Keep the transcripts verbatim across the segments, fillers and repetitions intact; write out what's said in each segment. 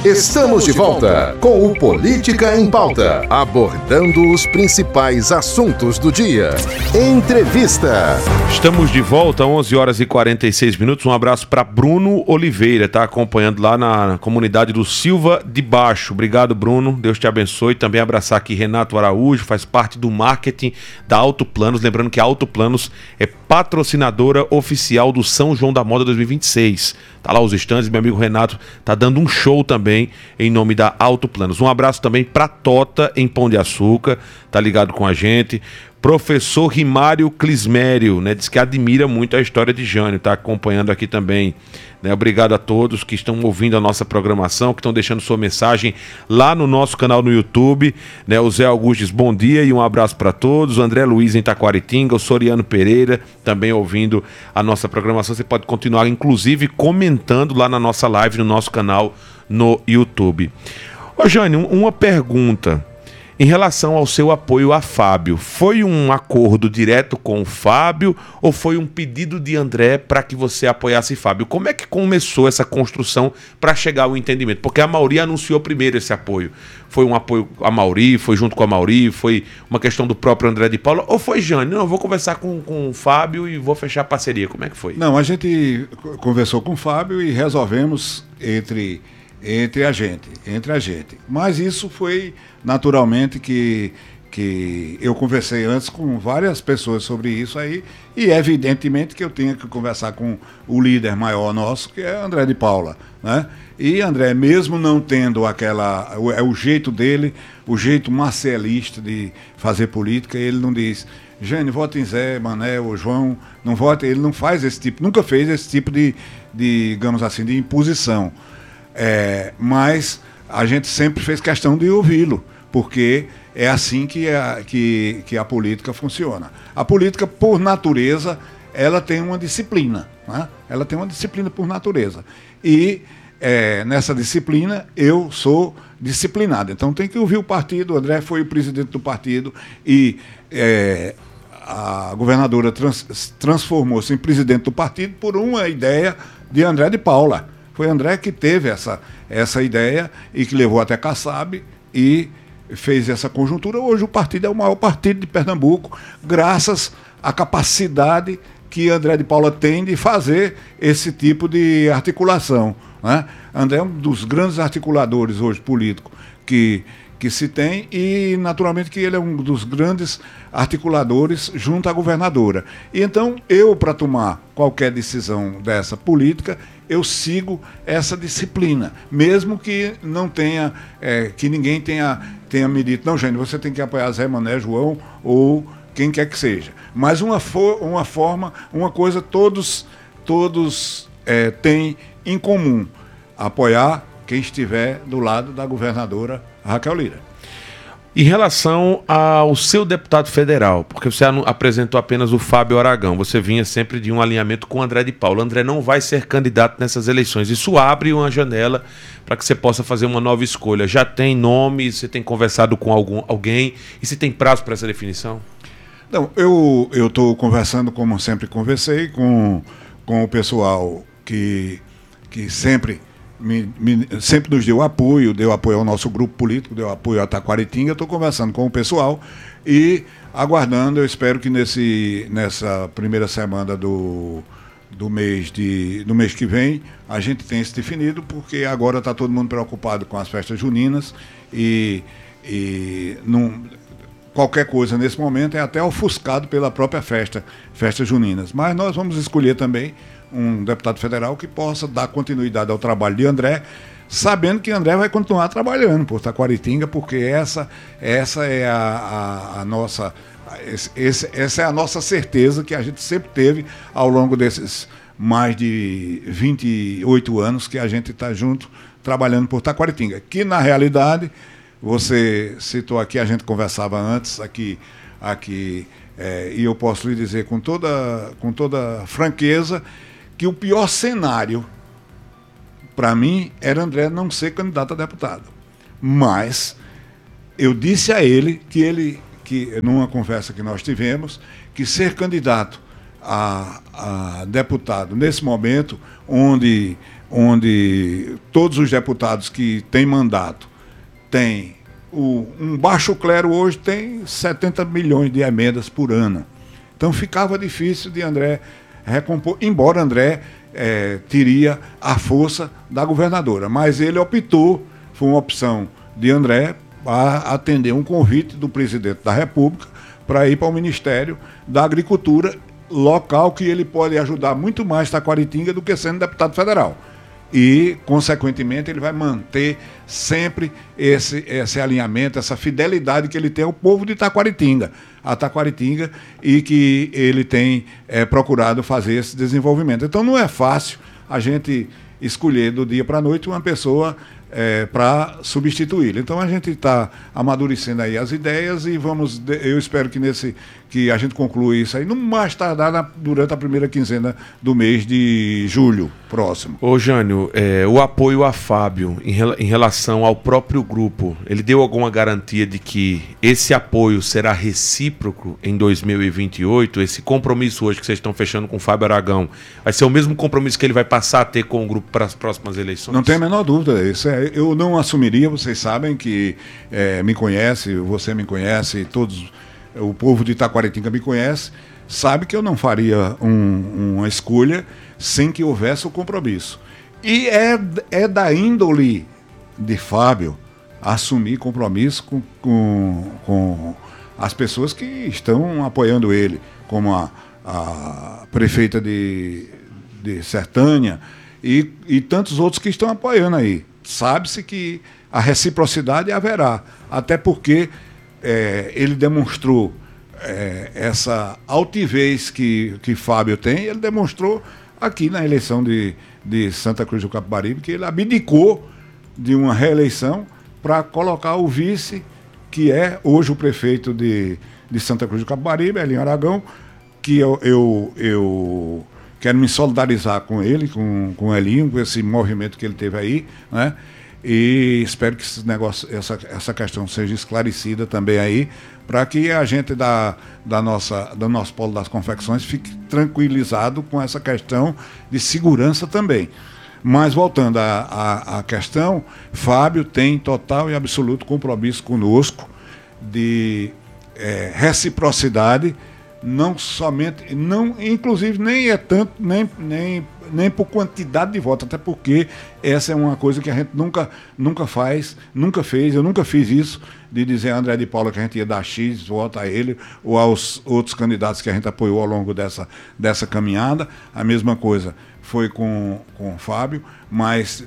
Estamos de volta com o Política em Pauta, abordando os principais assuntos do dia. Entrevista. Estamos de volta, onze horas e quarenta e seis minutos. Um abraço para Bruno Oliveira, tá acompanhando lá na comunidade do Silva de Baixo. Obrigado, Bruno. Deus te abençoe. Também abraçar aqui Renato Araújo, faz parte do marketing da Auto Planos. Lembrando que a Auto Planos é patrocinadora oficial do São João da Moda dois mil e vinte e seis. Tá lá os estandes, meu amigo Renato tá dando um show também em nome da Auto Planos. Um abraço também pra Tota em Pão de Açúcar, tá ligado com a gente. Professor Rimário Clismério, né, diz que admira muito a história de Jânio, tá acompanhando aqui também, né? Obrigado a todos que estão ouvindo a nossa programação, que estão deixando sua mensagem lá no nosso canal no YouTube, né? O Zé Augustes, bom dia e um abraço para todos. O André Luiz em Taquaritinga, o Soriano Pereira também ouvindo a nossa programação. Você pode continuar, inclusive, comentando lá na nossa live, no nosso canal no YouTube. Ô Jânio, uma pergunta. Em relação ao seu apoio a Fábio, foi um acordo direto com o Fábio ou foi um pedido de André para que você apoiasse Fábio? Como é que começou essa construção para chegar ao entendimento? Porque a Mauri anunciou primeiro esse apoio. Foi um apoio a Mauri, foi junto com a Mauri, foi uma questão do próprio André de Paula, ou foi Jânio? Não, eu vou conversar com, com o Fábio e vou fechar a parceria. Como é que foi? Não, a gente conversou com o Fábio e resolvemos entre... entre a gente, entre a gente. Mas isso foi naturalmente que, que eu conversei antes com várias pessoas sobre isso aí, e evidentemente que eu tinha que conversar com o líder maior nosso, que é André de Paula, né? E André, mesmo não tendo aquela, é o jeito dele, o jeito marcelista de fazer política, ele não diz: Jânio, vote em Zé, Mané ou João, não vote, ele não faz esse tipo, nunca fez esse tipo de, de digamos assim, de imposição. É, mas a gente sempre fez questão de ouvi-lo, porque é assim que a, que, que a política funciona. A política, por natureza, ela tem uma disciplina, né? Ela tem uma disciplina por natureza. E é, nessa disciplina eu sou disciplinado. Então tem que ouvir o partido. O André foi o presidente do partido e é, a governadora trans, transformou-se em presidente do partido por uma ideia de André de Paula. Foi André que teve essa, essa ideia e que levou até Kassab e fez essa conjuntura. Hoje o partido é o maior partido de Pernambuco, graças à capacidade que André de Paula tem de fazer esse tipo de articulação, né? André é um dos grandes articuladores hoje políticos que, que se tem e, naturalmente, que ele é um dos grandes articuladores junto à governadora. E então, eu, para tomar qualquer decisão dessa política, eu sigo essa disciplina, mesmo que não tenha, é, que ninguém tenha, tenha me dito, não, gente, você tem que apoiar Zé, Mané, João ou quem quer que seja. Mas uma, for, uma forma, uma coisa todos, todos é, têm em comum: apoiar quem estiver do lado da governadora Raquel Lira. Em relação ao seu deputado federal, porque você apresentou apenas o Fábio Aragão, você vinha sempre de um alinhamento com o André de Paula. O André não vai ser candidato nessas eleições. Isso abre uma janela para que você possa fazer uma nova escolha. Já tem nome, você tem conversado com algum, alguém, e se tem prazo para essa definição? Não, eu eu estou conversando, como sempre conversei, com, com o pessoal que, que sempre... Me, me, sempre nos deu apoio, deu apoio ao nosso grupo político, deu apoio a Taquaritinga. Eu estou conversando com o pessoal e aguardando. Eu espero que nesse, nessa primeira semana do, do, mês de, do mês que vem a gente tenha isso definido, porque agora está todo mundo preocupado com as festas juninas e, e não, qualquer coisa nesse momento é até ofuscado pela própria festa, festas juninas. Mas nós vamos escolher também um deputado federal que possa dar continuidade ao trabalho de André, sabendo que André vai continuar trabalhando por Taquaritinga, porque essa, essa é a, a, a nossa esse, essa é a nossa certeza que a gente sempre teve ao longo desses mais de vinte e oito anos que a gente está junto trabalhando por Taquaritinga, que na realidade, você citou aqui, a gente conversava antes aqui, aqui é, e eu posso lhe dizer com toda, com toda franqueza que o pior cenário, para mim, era André não ser candidato a deputado. Mas eu disse a ele que ele, que numa conversa que nós tivemos, que ser candidato a, a deputado nesse momento, onde, onde todos os deputados que têm mandato têm o, um baixo clero hoje tem setenta milhões de emendas por ano. Então ficava difícil de André recompor, embora André é, teria a força da governadora, mas ele optou, foi uma opção de André, a atender um convite do presidente da República para ir para o Ministério da Agricultura, local que ele pode ajudar muito mais Taquaritinga do que sendo deputado federal. E, consequentemente, ele vai manter sempre esse, esse alinhamento, essa fidelidade que ele tem ao povo de Taquaritinga, a Taquaritinga, e que ele tem é, procurado fazer esse desenvolvimento. Então, não é fácil a gente escolher do dia para a noite uma pessoa é, para substituí-lo. Então, a gente está amadurecendo aí as ideias e vamos, eu espero que, nesse, que a gente conclua isso aí, no mais tardar na, durante a primeira quinzena do mês de julho próximo. Ô Jânio, é, o apoio a Fábio em, rela, em relação ao próprio grupo, ele deu alguma garantia de que esse apoio será recíproco em dois mil e vinte e oito? Esse compromisso hoje que vocês estão fechando com o Fábio Aragão, vai ser o mesmo compromisso que ele vai passar a ter com o grupo para as próximas eleições? Não tem a menor dúvida. Isso é, eu não assumiria, vocês sabem que é, me conhece, você me conhece, todos, o povo de Taquaritinga me conhece, sabe que eu não faria um, uma escolha sem que houvesse o compromisso. E é, é da índole de Fábio assumir compromisso com, com, com as pessoas que estão apoiando ele, como a, a prefeita de, de Sertânia e, e tantos outros que estão apoiando aí. Sabe-se que a reciprocidade haverá, até porque é, ele demonstrou é, essa altivez que, que Fábio tem, ele demonstrou aqui na eleição de, de Santa Cruz do Capibaribe, que ele abdicou de uma reeleição para colocar o vice, que é hoje o prefeito de, de Santa Cruz do Capibaribe, Elinho Aragão, que eu, eu, eu quero me solidarizar com ele, com, com o Elinho, com esse movimento que ele teve aí, né? E espero que esse negócio, essa, essa questão seja esclarecida também aí, para que a gente da, da nossa, do nosso polo das confecções fique tranquilizado com essa questão de segurança também. Mas voltando à questão, Fábio tem total e absoluto compromisso conosco de é, reciprocidade, não somente, não, inclusive nem é tanto, nem, nem, nem por quantidade de votos, até porque essa é uma coisa que a gente nunca, nunca faz, nunca fez, eu nunca fiz isso, de dizer a André de Paula que a gente ia dar X voto a ele, ou aos outros candidatos que a gente apoiou ao longo dessa, dessa caminhada. A mesma coisa foi com, com o Fábio, mas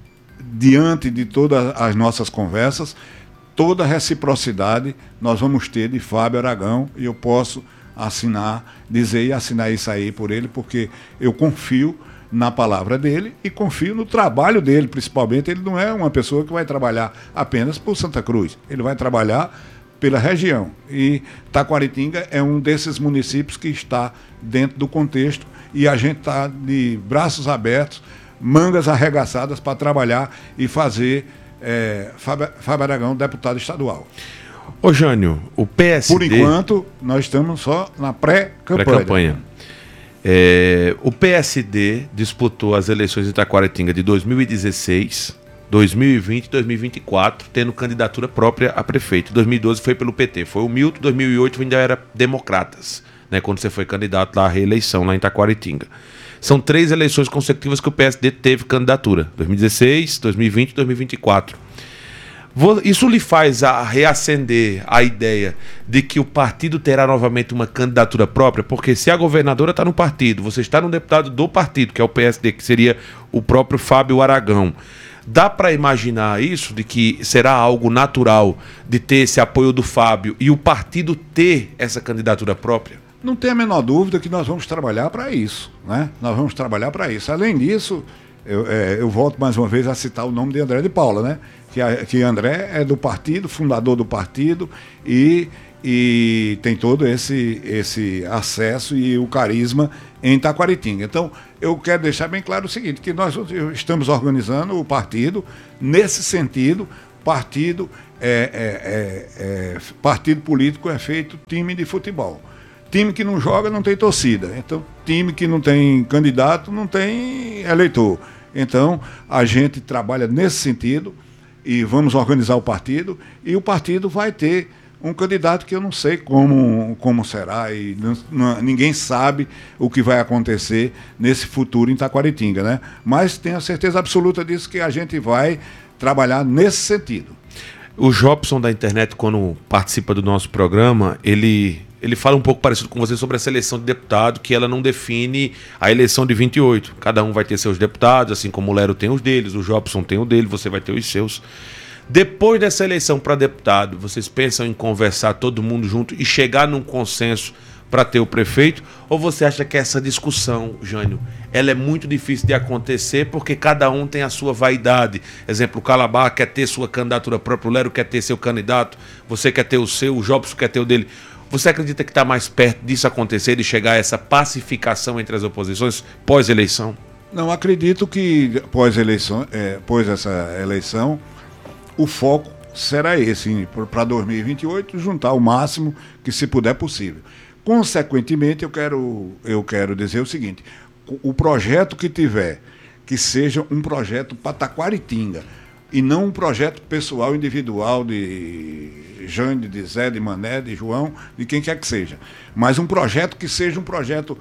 diante de todas as nossas conversas, toda a reciprocidade nós vamos ter de Fábio Aragão, e eu posso assinar, dizer e assinar isso aí por ele, porque eu confio na palavra dele e confio no trabalho dele, principalmente. Ele não é uma pessoa que vai trabalhar apenas por Santa Cruz, ele vai trabalhar pela região, e Taquaritinga é um desses municípios que está dentro do contexto, e a gente está de braços abertos, mangas arregaçadas para trabalhar e fazer é, Fábio, Fábio Aragão deputado estadual. Ô Jânio, o P S D... Por enquanto, nós estamos só na pré-campanha. Pré-campanha. É, o P S D disputou as eleições de Taquaritinga de dois mil e dezesseis, dois mil e vinte e dois mil e vinte e quatro, tendo candidatura própria a prefeito. Em dois mil e doze foi pelo P T. Foi o Milton, dois mil e oito ainda era Democratas, né, quando você foi candidato lá à reeleição, lá em Taquaritinga. São três eleições consecutivas que o P S D teve candidatura. dois mil e dezesseis, dois mil e vinte e dois mil e vinte e quatro. Isso lhe faz a reacender a ideia de que o partido terá novamente uma candidatura própria? Porque se a governadora está no partido, você está no deputado do partido, que é o P S D, que seria o próprio Fábio Aragão. Dá para imaginar isso, de que será algo natural de ter esse apoio do Fábio e o partido ter essa candidatura própria? Não tem a menor dúvida que nós vamos trabalhar para isso, né? Nós vamos trabalhar para isso. Além disso, eu, é, eu volto mais uma vez a citar o nome de André de Paula, né? Que, a, que André é do partido, fundador do partido, e, e tem todo esse, esse acesso e o carisma em Taquaritinga. Então, eu quero deixar bem claro o seguinte, que nós estamos organizando o partido nesse sentido. Partido, é, é, é, é, partido político é feito time de futebol. Time que não joga não tem torcida. Então, time que não tem candidato não tem eleitor. Então, a gente trabalha nesse sentido e vamos organizar o partido, e o partido vai ter um candidato que eu não sei como, como será, e não, não, ninguém sabe o que vai acontecer nesse futuro em Taquaritinga, né? Mas tenho a certeza absoluta disso, que a gente vai trabalhar nesse sentido. O Jobson da internet, quando participa do nosso programa, ele, ele fala um pouco parecido com você sobre essa eleição de deputado, que ela não define a eleição de vinte e oito. Cada um vai ter seus deputados, assim como o Lero tem os deles, o Jobson tem o dele, você vai ter os seus. Depois dessa eleição para deputado, vocês pensam em conversar todo mundo junto e chegar num consenso para ter o prefeito? Ou você acha que essa discussão, Jânio, ela é muito difícil de acontecer porque cada um tem a sua vaidade? Exemplo, o Calabar quer ter sua candidatura própria, o Lero quer ter seu candidato, você quer ter o seu, o Jobson quer ter o dele. Você acredita que está mais perto disso acontecer, de chegar a essa pacificação entre as oposições pós-eleição? Não, acredito que pós-eleição, é, pós essa eleição, o foco será esse, para dois mil e vinte e oito, juntar o máximo que se puder possível. Consequentemente, eu quero, eu quero dizer o seguinte: o projeto que tiver, que seja um projeto para Taquaritinga, e não um projeto pessoal, individual, de Jânio, de Zé, de Mané, de João, de quem quer que seja. Mas um projeto que seja um projeto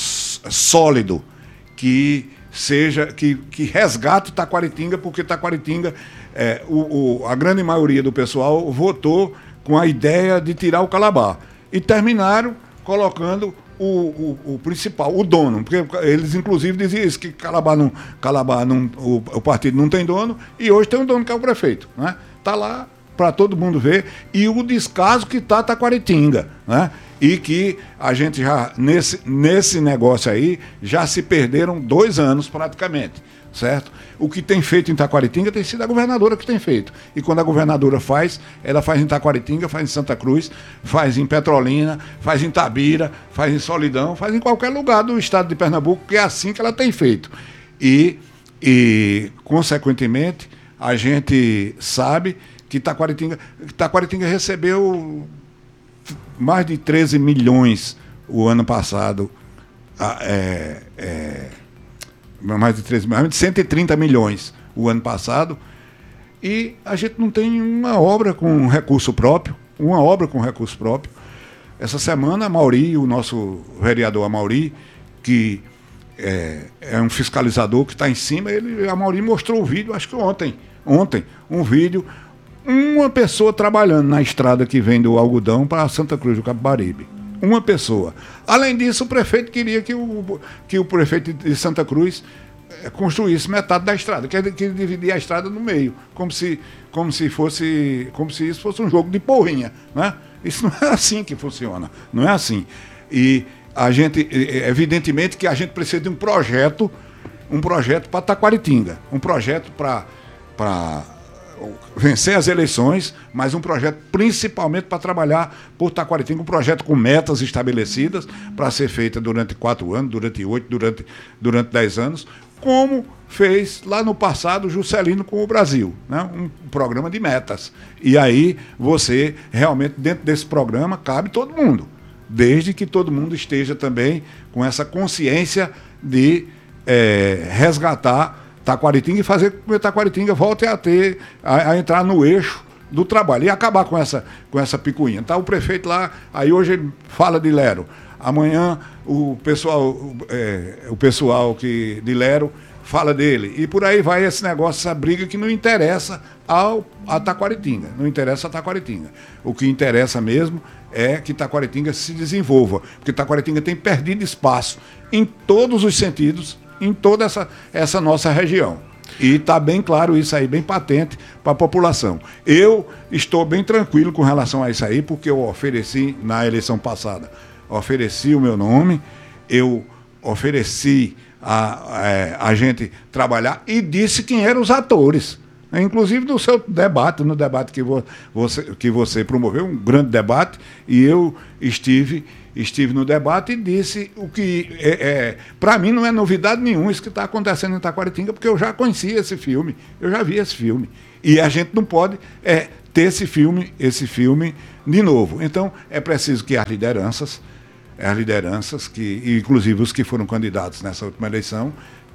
sólido, que seja, que, que resgate Taquaritinga, porque Taquaritinga, é, o, o, a grande maioria do pessoal votou com a ideia de tirar o Calabar. E terminaram colocando o, o, o principal, o dono, porque eles inclusive diziam isso, que Calabar não, Calabar não, o, o partido não tem dono, e hoje tem um dono que é o prefeito, né? Está lá para todo mundo ver, e o descaso que está Taquaritinga, né? E que a gente já, nesse, nesse negócio aí, já se perderam dois anos praticamente, certo? O que tem feito em Taquaritinga tem sido a governadora que tem feito. E quando a governadora faz, ela faz em Taquaritinga, faz em Santa Cruz, faz em Petrolina, faz em Tabira, faz em Solidão, faz em qualquer lugar do estado de Pernambuco, que é assim que ela tem feito. E, e consequentemente, a gente sabe que Taquaritinga, Taquaritinga recebeu mais de treze milhões o ano passado, é, é, mais de treze, mais de cento e trinta milhões o ano passado, e a gente não tem uma obra com recurso próprio, uma obra com recurso próprio. Essa semana, a Mauri, o nosso vereador Amauri, que é, é um fiscalizador que está em cima, ele, a Mauri mostrou o vídeo, acho que ontem, ontem, um vídeo, uma pessoa trabalhando na estrada que vem do Algodão para Santa Cruz do Capibaribe. Uma pessoa. Além disso, o prefeito queria que o, que o prefeito de Santa Cruz eh, construísse metade da estrada, que ele, que ele dividia a estrada no meio, como se, como se fosse, como se isso fosse um jogo de porrinha, né? Isso não é assim que funciona, não é assim. E a gente, evidentemente que a gente precisa de um projeto, um projeto para Taquaritinga, um projeto para para vencer as eleições, mas um projeto principalmente para trabalhar por Taquaritinga, um projeto com metas estabelecidas para ser feita durante quatro anos, durante oito, durante, durante dez anos, como fez lá no passado o Juscelino com o Brasil, né? Um programa de metas. E aí você, realmente, dentro desse programa, cabe todo mundo, desde que todo mundo esteja também com essa consciência de é, resgatar Taquaritinga e fazer com que Taquaritinga volte a ter, a, a entrar no eixo do trabalho e acabar com essa, com essa picuinha. Tá o prefeito lá, aí hoje ele fala de Lero, amanhã o pessoal, é, o pessoal que, de Lero fala dele, e por aí vai esse negócio, essa briga que não interessa ao, a Taquaritinga, não interessa a Taquaritinga. O que interessa mesmo é que Taquaritinga se desenvolva, porque Taquaritinga tem perdido espaço em todos os sentidos, em toda essa, essa nossa região. E está bem claro isso aí, bem patente para a população. Eu estou bem tranquilo com relação a isso aí, porque eu ofereci, na eleição passada, ofereci o meu nome, eu ofereci a, a, a gente trabalhar e disse quem eram os atores. Inclusive no seu debate, no debate que, vo, você, que você promoveu, um grande debate, e eu estive... Estive no debate e disse o que, é, é, para mim, não é novidade nenhuma isso que está acontecendo em Taquaritinga, porque eu já conhecia esse filme, eu já vi esse filme. E a gente não pode é, ter esse filme, esse filme de novo. Então, é preciso que as lideranças, as lideranças, que, inclusive os que foram candidatos nessa última eleição,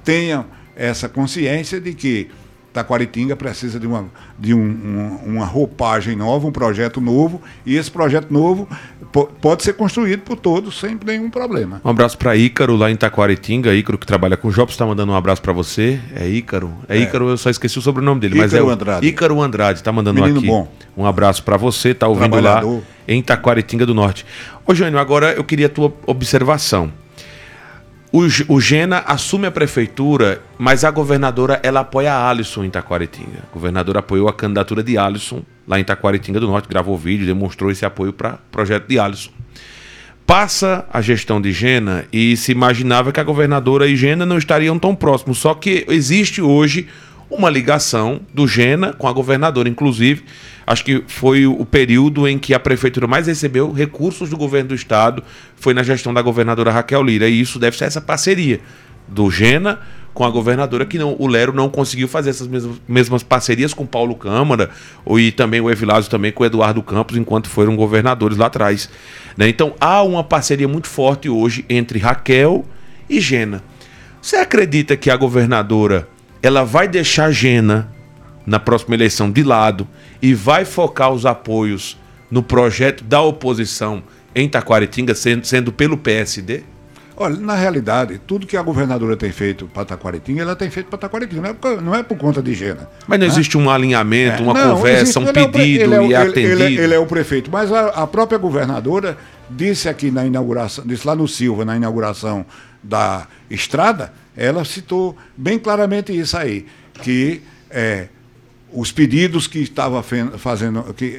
tenham essa consciência de que Taquaritinga precisa de, uma, de um, uma, uma roupagem nova, um projeto novo, e esse projeto novo po- pode ser construído por todos sem nenhum problema. Um abraço para Ícaro, lá em Taquaritinga. Ícaro, que trabalha com o Jobs, está mandando um abraço para você. É Ícaro? É, é Ícaro, eu só esqueci o sobrenome dele. Ícaro mas é o Andrade. Ícaro Andrade, está mandando Menino aqui. Bom. Um abraço para você, está ouvindo lá em Taquaritinga do Norte. Ô, Jânio, agora eu queria a tua observação. O, o Gena assume a prefeitura, mas a governadora ela apoia a Alisson em Taquaritinga. A governadora apoiou a candidatura de Alisson lá em Taquaritinga do Norte, gravou vídeo, demonstrou esse apoio para o projeto de Alisson. Passa a gestão de Gena e se imaginava que a governadora e Gena não estariam tão próximos, só que existe hoje uma ligação do Gena com a governadora, inclusive. Acho que foi o período em que a prefeitura mais recebeu recursos do governo do estado, foi na gestão da governadora Raquel Lira, e isso deve ser essa parceria do Gena com a governadora, que não, o Lero não conseguiu fazer essas mesmas, mesmas parcerias com Paulo Câmara, e também o Evilásio também com o Eduardo Campos, enquanto foram governadores lá atrás. Né? Então há uma parceria muito forte hoje entre Raquel e Gena. Você acredita que a governadora ela vai deixar Gena na próxima eleição de lado e vai focar os apoios no projeto da oposição em Taquaritinga, sendo, sendo pelo P S D? Olha, na realidade, tudo que a governadora tem feito para Taquaritinga, ela tem feito para Taquaritinga, não é por, não é por conta de Gena. Mas não né? existe um alinhamento, é, uma não, conversa, um ele pedido é o, ele e é, atendido? Ele, ele é o prefeito, mas a, a própria governadora disse aqui na inauguração, disse lá no Silva, na inauguração da estrada, ela citou bem claramente isso aí, que é, os pedidos que estava fazendo, que,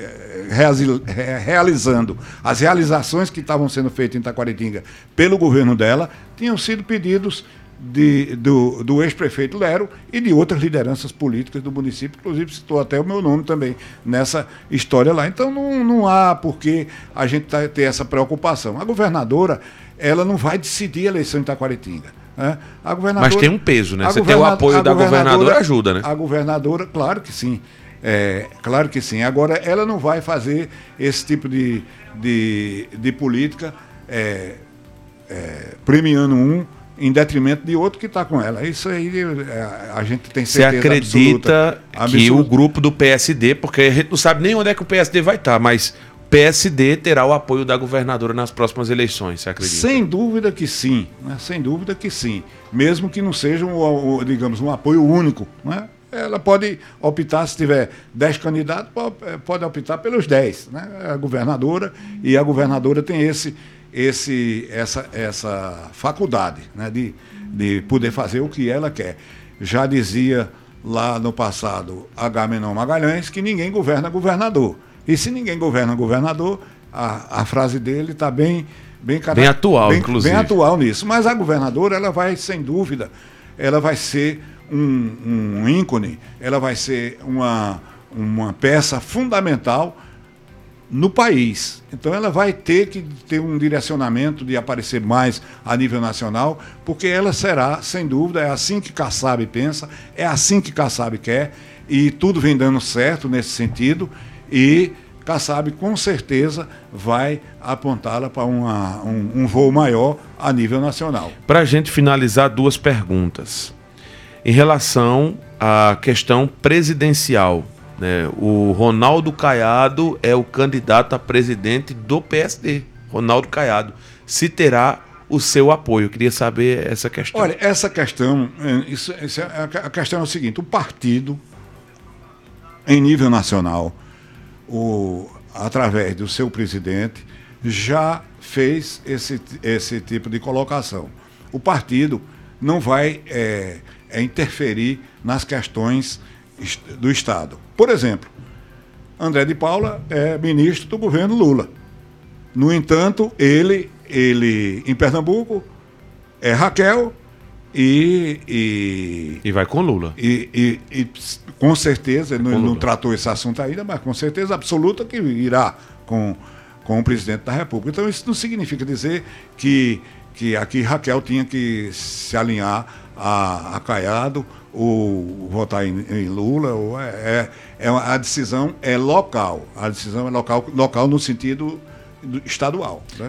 realizando, as realizações que estavam sendo feitas em Taquaritinga pelo governo dela, tinham sido pedidos de, do, do ex-prefeito Lero e de outras lideranças políticas do município, inclusive citou até o meu nome também nessa história lá. Então não, não há por que a gente tá, ter essa preocupação. A governadora, ela não vai decidir a eleição em Taquaritinga. É, a governadora, mas tem um peso, né? Você tem o apoio da governadora, ajuda, né? A governadora, claro que sim. É, claro que sim. Agora, ela não vai fazer esse tipo de, de, de política é, é, premiando um em detrimento de outro que está com ela. Isso aí é, a gente tem certeza. Você acredita absoluta, que absoluta. O grupo do P S D, porque a gente não sabe nem onde é que o P S D vai estar, mas P S D terá o apoio da governadora nas próximas eleições, você acredita? Sem dúvida que sim, né? Sem dúvida que sim. Mesmo que não seja, um, um, digamos, um apoio único, né? Ela pode optar, se tiver dez candidatos, pode optar pelos dez, né? A governadora, e a governadora tem esse, esse, essa, essa faculdade, né? de, de poder fazer o que ela quer. Já dizia lá no passado Agamenon Magalhães que ninguém governa governador. E se ninguém governa governador, a, a frase dele está bem, bem, bem atual, bem, inclusive. Bem atual nisso. Mas a governadora, ela vai, sem dúvida, ela vai ser um, um ícone, ela vai ser uma, uma peça fundamental no país. Então ela vai ter que ter um direcionamento de aparecer mais a nível nacional, porque ela será, sem dúvida, é assim que Kassab pensa, é assim que Kassab quer, e tudo vem dando certo nesse sentido. E Kassab, com certeza, vai apontá-la para uma, um, um voo maior a nível nacional. Para a gente finalizar, duas perguntas. Em relação à questão presidencial, né? O Ronaldo Caiado é o candidato a presidente do P S D. Ronaldo Caiado. Se terá o seu apoio? Eu queria saber essa questão. Olha, essa questão, isso, isso é, a questão é o seguinte, o partido, em nível nacional, O, através do seu presidente, já fez esse, esse tipo de colocação. O partido não vai é, é interferir nas questões do Estado. Por exemplo, André de Paula é ministro do governo Lula. No entanto, ele, ele em Pernambuco, é Raquel e... E, e vai com Lula. E, e, e com certeza, ele não, não tratou esse assunto ainda, mas com certeza absoluta que irá com, com o presidente da República. Então isso não significa dizer que, que aqui Raquel tinha que se alinhar a, a Caiado ou votar em, em Lula. Ou é, é, a decisão é local. A decisão é local, local no sentido estadual. Né?